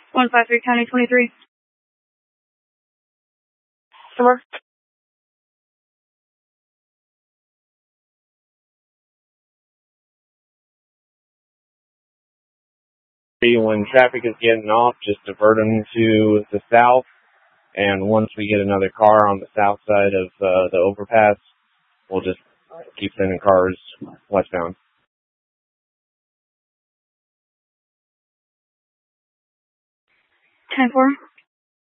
153 County 23. Somewhere? When traffic is getting off, just divert them to the south, and once we get another car on the south side of the overpass, we'll just keep sending cars westbound. 10-4.